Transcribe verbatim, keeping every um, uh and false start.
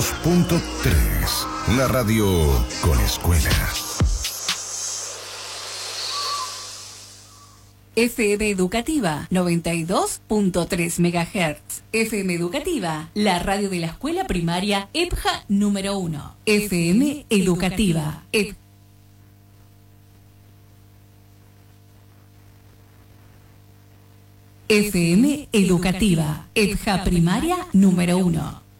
Punto tres, una radio con escuela. F M Educativa, noventa y dos punto tres megahertz. F M Educativa, la radio de la escuela primaria E P J A número uno. F M Educativa. E- F M Educativa, E P J A primaria número uno.